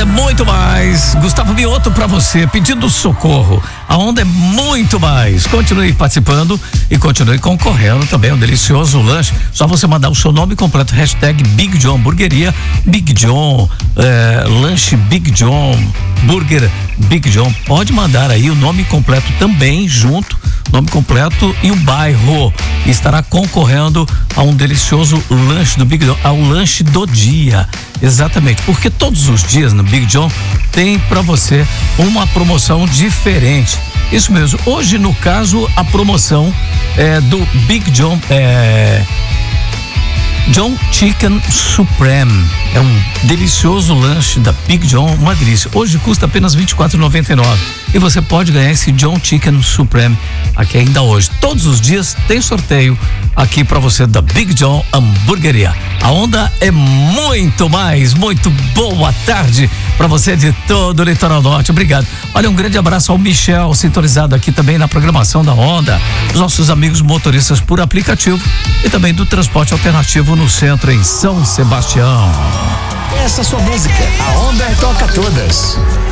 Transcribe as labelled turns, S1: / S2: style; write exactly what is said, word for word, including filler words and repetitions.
S1: Onda é muito mais. Gustavo Mioto pra você, pedindo socorro. A Onda é muito mais. Continue participando e continue concorrendo também. Um delicioso lanche. Só você mandar o seu nome completo, hashtag Big John Hamburgueria, Big John, é, lanche Big John, Burger Big John. Pode mandar aí o nome completo também junto, nome completo e o bairro. Estará concorrendo a um delicioso lanche do Big John, ao lanche do dia. Exatamente, porque todos os dias no Big John tem para você uma promoção diferente. Isso mesmo. Hoje, no caso, a promoção é do Big John é John Chicken Supreme. É um delicioso lanche da Big John, uma delícia. Hoje custa apenas vinte e quatro reais e noventa e nove centavos. E você pode ganhar esse John Chicken Supreme aqui ainda hoje. Todos os dias tem sorteio aqui pra você da Big John Hamburgueria. A Onda é muito mais, muito boa tarde pra você de todo o Litoral Norte. Obrigado. Olha, um grande abraço ao Michel, sintonizado aqui também na programação da Onda. Os nossos amigos motoristas por aplicativo e também do transporte alternativo no centro em São Sebastião.
S2: Essa é a sua música. A Onda toca todas.